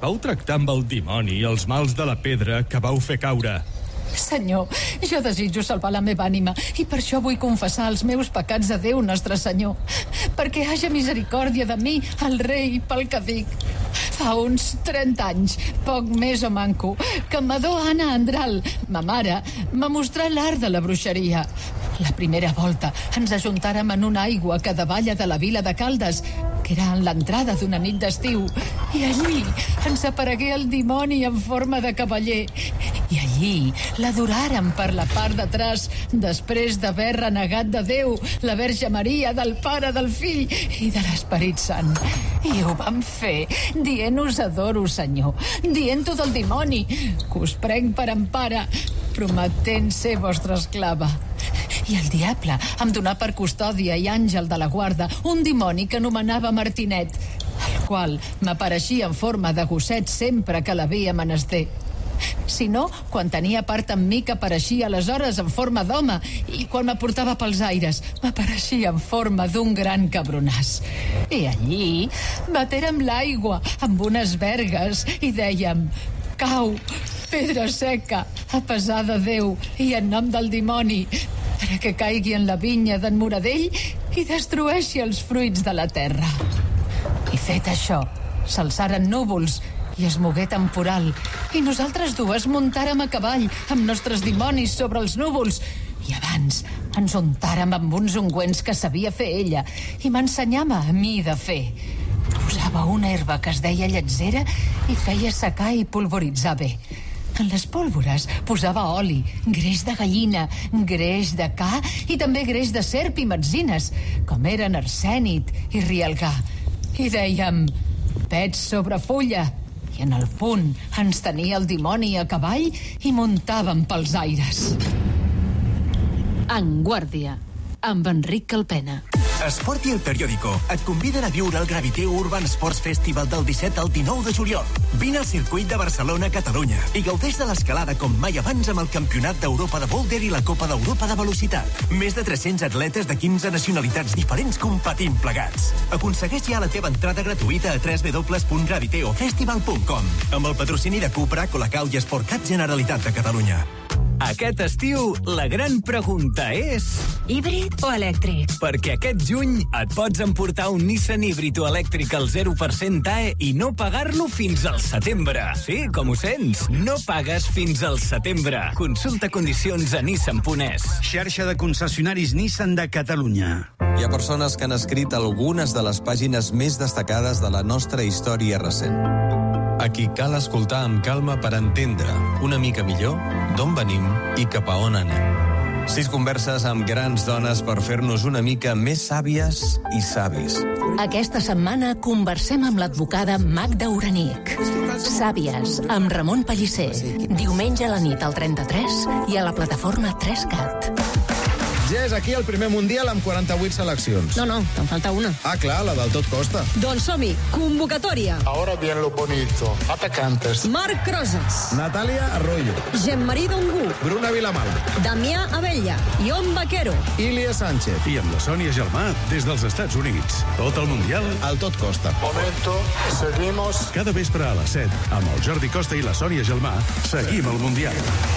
vau tractar amb el dimoni i els mals de la pedra que vau fer caure. Senyor, jo desitjo salvar la meva ànima i per això vull confessar els meus pecats a Déu Nostre Senyor, perquè haja misericòrdia de mi, el rei, pel que dic. Fa uns 30 anys, poc més o manco, que Amador Anna Andral, ma mare, m'ha mostrat l'art de la bruixeria. La primera volta ens ajuntàrem en una aigua que davalla de la vila de Caldes, que era en l'entrada d'una nit d'estiu, i allí ens aparegué el dimoni en forma de cavaller. I allí l'adoràrem per la part d'atràs, després d'haver renegat de Déu, la Verge Maria, del Pare, del Fill i de l'Esperit Sant. I ho vam fer, dient-us adoro, Senyor, dient-ho del dimoni, que us prenc per empara, prometent ser vostra esclava. I el diable em donà per custòdia i àngel de la guarda un dimoni que anomenava Martinet, el qual m'apareixia en forma de gosset sempre que l'havia menester. Si no, quan tenia part amb mi que apareixia aleshores en forma d'home, i quan m'aportava pels aires m'apareixia en forma d'un gran cabronàs. I allí batérem l'aigua amb unes vergues i dèiem: cau, pedra seca, a pesar de Déu i en nom del dimoni, perquè caigui en la vinya d'en Moradell i destrueixi els fruits de la terra. I fet això, s'alçaren núvols i es mogué temporal, i nosaltres dues muntàrem a cavall amb nostres dimonis sobre els núvols, i abans ens untàrem amb uns ungüents que sabia fer ella i m'ensenyava a mi de fer. Posava una herba que es deia lletzera i feia secar i polvoritzar bé. En les pólvores posava oli, greix de gallina, greix de ca i també greix de serp i metzines, com eren arsènit i rialgà. I dèiem: pets sobre fulla. I en el punt ens tenia el dimoni a cavall i muntàvem pels aires. En Guàrdia, amb Enric Calpena. Esport i El Periódico et conviden a viure el Gravité Urban Sports Festival del 17 al 19 de juliol. Vine al circuit de Barcelona, Catalunya, i gaudeix de l'escalada com mai abans amb el Campionat d'Europa de Boulder i la Copa d'Europa de Velocitat. Més de 300 atletes de 15 nacionalitats diferents competint plegats. Aconsegueix ja la teva entrada gratuïta a www.graviteofestival.com amb el patrocini de Cupra, Colacao i Sportcat Generalitat de Catalunya. Aquest estiu, la gran pregunta és... híbrid o elèctric? Perquè aquest juny et pots emportar un Nissan híbrid o elèctric al 0% TAE i no pagar-lo fins al setembre. Sí, com ho sents? No pagues fins al setembre. Consulta condicions a Nissan.es. Xarxa de concessionaris Nissan de Catalunya. Hi ha persones que han escrit algunes de les pàgines més destacades de la nostra història recent. A qui cal escoltar amb calma per entendre una mica millor d'on venim i cap a on anem. 6 converses amb grans dones per fer-nos una mica més sàvies i savis. Aquesta setmana conversem amb l'advocada Magda Uranic. Sàvies, amb Ramon Pellicer. Diumenge a la nit al 33 i a la plataforma 3CAT. Ja és aquí el primer Mundial amb 48 seleccions. No, te'n falta una. Ah, clar, la del tot costa. Doncs som-hi, convocatòria. Ahora viene lo bonito. Atacantes. Marc Rosas. Natàlia Arroyo. Jean-Marie Dongu. Bruna Vilamala. Damià Abella. Ion Vaquero. Ilia Sánchez. I amb la Sònia Gelmà des dels Estats Units. Tot el Mundial al tot costa. Momento, seguimos. Cada vespre a les 7, amb el Jordi Costa i la Sònia Gelmà, seguim el Mundial.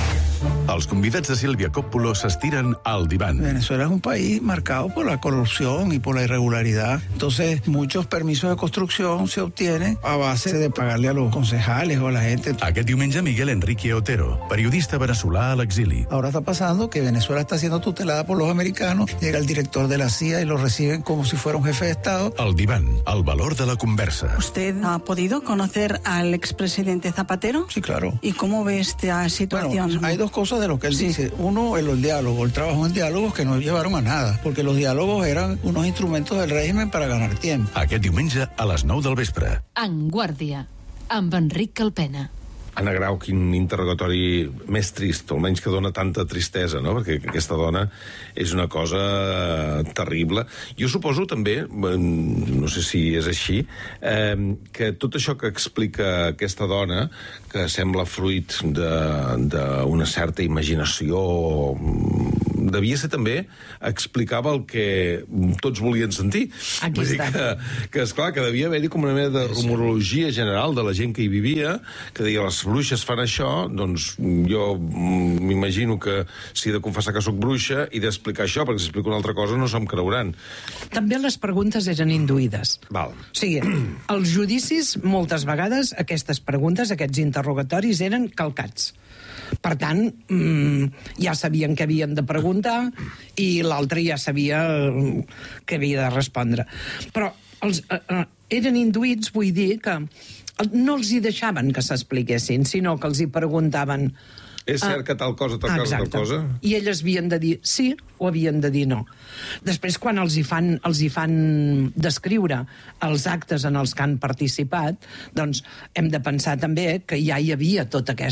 Els convidats de Silvia Coppola s'estiren al diván. Venezuela es un país marcado por la corrupción y por la irregularidad. Entonces, muchos permisos de construcción se obtienen a base de pagarle a los concejales o a la gente. Aquest diumenge, Miguel Enrique Otero, periodista venezolà a l'exili. Ahora está pasando que Venezuela está siendo tutelada por los americanos. Llega el director de la CIA y lo reciben como si fuera un jefe de Estado. El diván, el valor de la conversa. ¿Usted ha podido conocer al expresidente Zapatero? Sí, claro. ¿Y cómo ve esta situación? Bueno, hay dos cosas de lo que él dice. Uno, el diálogo. Él trabajó en diálogos que no llevaron a nada, porque los diálogos eran unos instrumentos del régimen para ganar tiempo. Aquest diumenge a les 9 del vespre. En Guàrdia, amb Enric Calpena. Anna Grau, quin interrogatori més trist, almenys que dona tanta tristesa, no? Perquè aquesta dona és una cosa terrible. Jo suposo també, no sé si és així, que tot això que explica aquesta dona, que sembla fruit d'una certa imaginació devia ser també, explicava el que tots volien sentir. Aquí està. Que esclar, que devia haver-hi com una mena de rumorologia general de la gent que hi vivia, que deia, les bruixes fan això, doncs jo m'imagino que si he de confessar que sóc bruixa i d'explicar això, perquè si explico una altra cosa no se'm creuran. També les preguntes eren induïdes. Val. O sigui, als judicis, moltes vegades, aquestes preguntes, aquests interrogatoris, eren calcats. Per tant, ja sabien què havien de preguntar i l'altre ja sabia què havia de respondre. Però eren induïts, vull dir que no els hi deixaven que s'expliquessin, sinó que els hi preguntaven... És cert que tal cosa, tal cosa, tal cosa? I elles havien de dir sí o havien de dir no. Després, quan els hi fan descriure els actes en els que han participat, doncs hem de pensar també que ja hi havia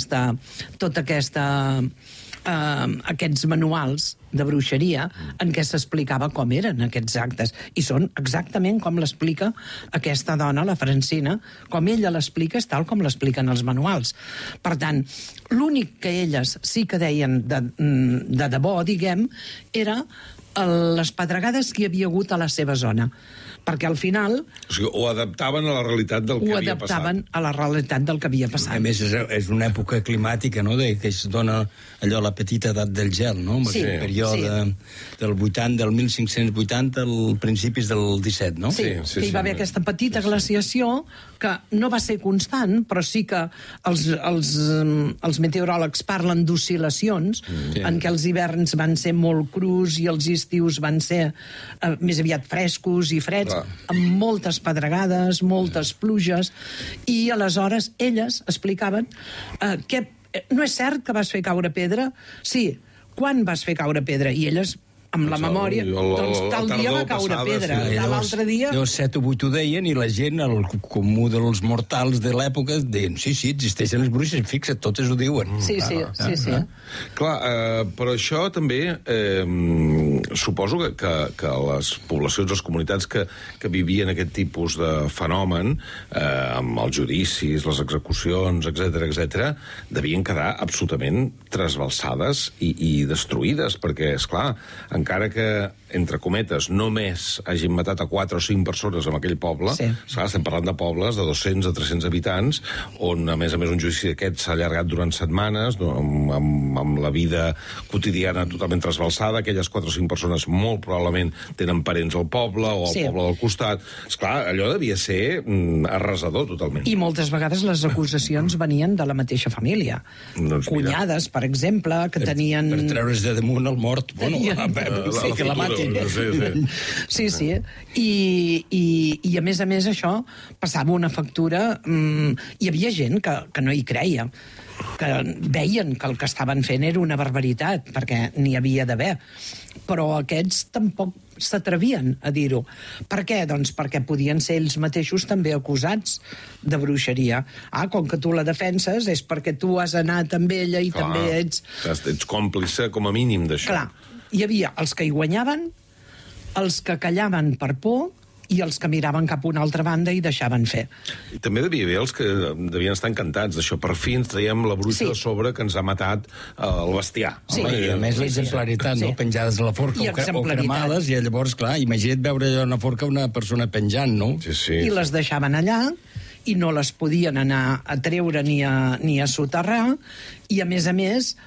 aquests manuals de bruixeria en què s'explicava com eren aquests actes. I són exactament com l'explica aquesta dona, la Francina, com ella l'explica és tal com l'expliquen els manuals. Per tant, l'únic que elles sí que deien de debò, diguem, era les pedregades que hi havia hagut a la seva zona. Perquè al final... O sigui, ho adaptaven a la realitat del que havia passat. Ho adaptaven a la realitat del que havia passat. A més, és una època climàtica, no?, que es dona allò la petita edat del gel, no? Sí, el període del 1580 als principis del 17, no? Sí, que hi va haver aquesta petita glaciació que no va ser constant, però sí que els meteoròlegs parlen d'oscil·lacions en què els hiverns van ser molt crus i els estius van ser més aviat frescos i freds, amb moltes pedregades, moltes pluges, i aleshores elles explicaven que no és cert que vas fer caure pedra? Sí. Quan vas fer caure pedra? I elles, amb la memòria, doncs tal dia va caure pedra, l'altre dia... Llavors 7 o 8 ho deien i la gent, el comú dels mortals de l'època, deien, sí, existeixen les bruixes, fixa't, totes ho diuen. Sí. Clar, però això també suposo que les poblacions, les comunitats que vivien aquest tipus de fenomen, amb els judicis, les execucions, etc., devien quedar absolutament trasbalsades i destruïdes, perquè, esclar, encara que, entre cometes, només hagin matat a 4 o 5 persones en aquell poble, esclar, estem parlant de pobles de 200 a 300 habitants, on, a més, un judici d'aquest s'ha allargat durant setmanes, amb la vida quotidiana totalment trasbalsada, aquelles 4 o 5 persones molt probablement tenen parents al poble o al poble del costat. Esclar, allò devia ser arrasador totalment. I moltes vegades les acusacions venien de la mateixa família. Cunyades, per exemple, que tenien... Per treure's de damunt el mort, que la matin. Sí. I a més això passava una factura... Hi havia gent que no hi creia, que veien que el que estaven fent era una barbaritat, perquè n'hi havia d'haver. Però aquests tampoc s'atrevien a dir-ho. Per què? Doncs perquè podien ser ells mateixos també acusats de bruixeria. Com que tu la defenses és perquè tu has anat amb ella i també ets... Ets còmplice, com a mínim, d'això. Clar, hi havia els que hi guanyaven, els que callaven per por i els que miraven cap a una altra banda i deixaven fer. I també devia haver els que devien estar encantats d'això. Per fi ens traiem la bruixa de sobre que ens ha matat el bestiar. Sí. I a més l'exemplaritat, no? Penjades a la forca o cremades, i llavors, clar, imagina't veure allà una forca una persona penjant, no? Sí. I les deixaven allà i no les podien anar a treure ni a soterrar, i a més,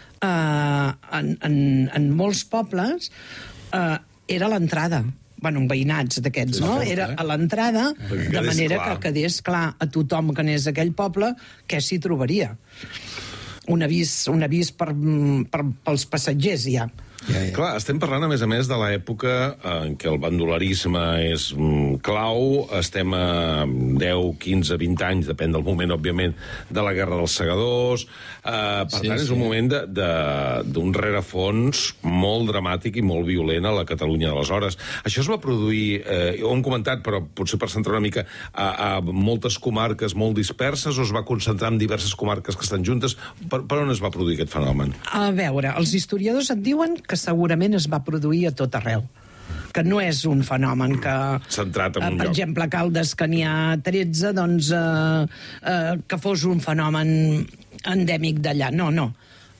en molts pobles era l'entrada. En veïnats d'aquests, no? Era a l'entrada, de manera que quedés clar a tothom que anés a aquell poble què s'hi trobaria. Un avís pels passatgers, ja. Clar, estem parlant, a més, de l'època en què el bandolerisme és clau, estem a 10, 15, 20 anys, depèn del moment, òbviament, de la Guerra dels Segadors. Per tant, és un moment d'un rerefons molt dramàtic i molt violent a la Catalunya d'aleshores. Això es va produir, ho hem comentat, però potser per centrar una mica, a moltes comarques molt disperses, o es va concentrar en diverses comarques que estan juntes? Per on es va produir aquest fenomen? A veure, els historiadors et diuen que segurament es va produir a tot arreu, que no és un fenomen que... Centrat en un lloc. Per exemple, a Caldes, que n'hi ha 13, doncs que fos un fenomen endèmic d'allà. No.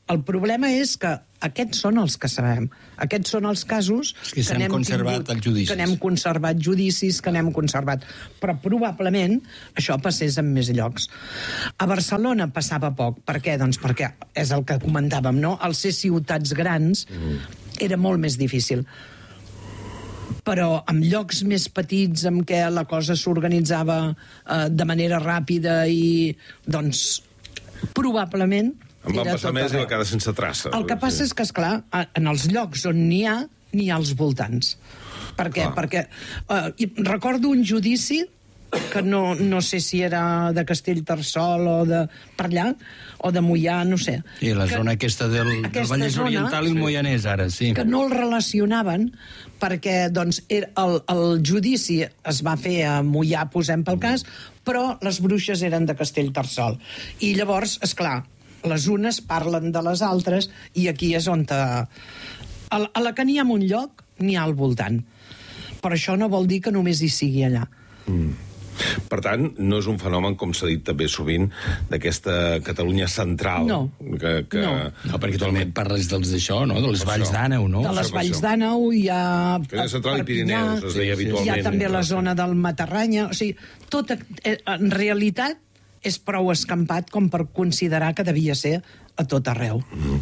el problema és que aquests són els que sabem. Aquests són els casos que s'han conservat els judicis. Que n'hem conservat judicis, que n'hem conservat. Però probablement això passés en més llocs. A Barcelona passava poc. Per què? Doncs perquè és el que comentàvem, no? Al ser ciutats grans era molt més difícil. Però en llocs més petits en què la cosa s'organitzava de manera ràpida i, doncs, probablement em va passar més i va quedar sense traça. El que passa és que, esclar, en els llocs on n'hi ha als voltants. Per què? Perquè recordo un judici que no sé si era de Castellterçol o de per allà, o de Moià, no sé. I la zona aquesta del Vallès Oriental i el Moianès, ara, sí. Que no el relacionaven perquè, doncs, el judici es va fer a Moià, posem pel cas, però les bruixes eren de Castellterçol. I llavors, esclar, les unes parlen de les altres i aquí és on... A la que n'hi ha en un lloc, n'hi ha al voltant. Però això no vol dir que només hi sigui allà. Per tant, no és un fenomen, com s'ha dit també sovint, d'aquesta Catalunya central. No. No, perquè també parles d'això, no? De les Valls d'Àneu, no? De les Valls d'Àneu hi ha... Catalunya central i Pirineus, es deia habitualment. Hi ha també la zona del Matarranya. O sigui, tot, en realitat, és prou escampat com per considerar que devia ser a tot arreu.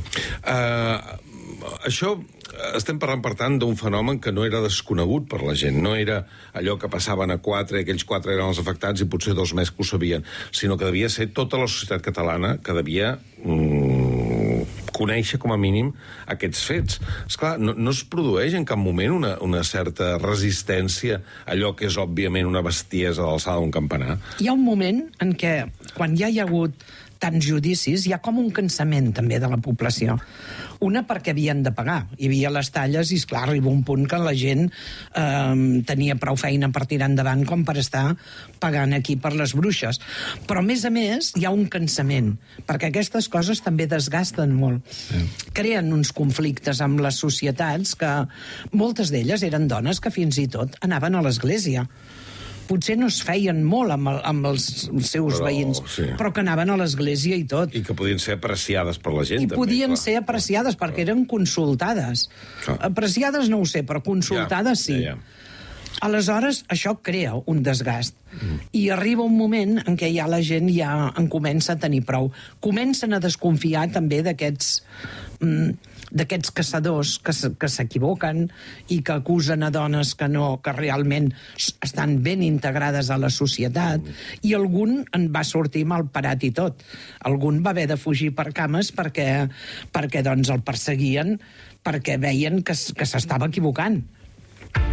Això estem parlant, per tant, d'un fenomen que no era desconegut per la gent. No era allò que passaven a 4, aquells 4 eren els afectats i potser 2 més que ho sabien, sinó que devia ser tota la societat catalana que devia conèixer, com a mínim, aquests fets. Esclar, no es produeix en cap moment una certa resistència a allò que és, òbviament, una bestiesa a l'alçada d'un campanar? Hi ha un moment en què, quan ja hi ha hagut tants judicis, hi ha com un cansament, també, de la població. Una, perquè havien de pagar. Hi havia les talles i, esclar, arriba un punt que la gent tenia prou feina per tirar endavant com per estar pagant aquí per les bruixes. Però, a més, hi ha un cansament, perquè aquestes coses també desgasten molt. Creen uns conflictes amb les societats que moltes d'elles eren dones que fins i tot anaven a l'església. Potser no es feien molt amb els seus veïns, però que anaven a l'església i tot. I que podien ser apreciades per la gent, també. I podien ser apreciades, perquè eren consultades. Apreciades no ho sé, però consultades sí. Aleshores, això crea un desgast. I arriba un moment en què ja la gent ja en comença a tenir prou. Comencen a desconfiar també d'aquests caçadors que s'equivoquen i que acusen a dones que realment estan ben integrades a la societat, i algun en va sortir malparat i tot. Algun va haver de fugir per cames perquè doncs el perseguien, perquè veien que s'estava equivocant.